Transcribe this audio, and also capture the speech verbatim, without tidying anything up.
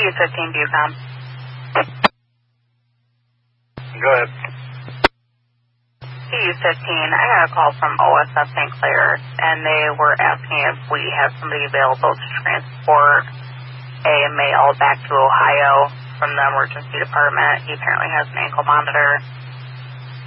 U fifteen Bucom. Go ahead. P U fifteen, I got a call from O S F Saint Clair, and they were asking if we have somebody available to transport a male back to Ohio from the emergency department. He apparently has an ankle monitor.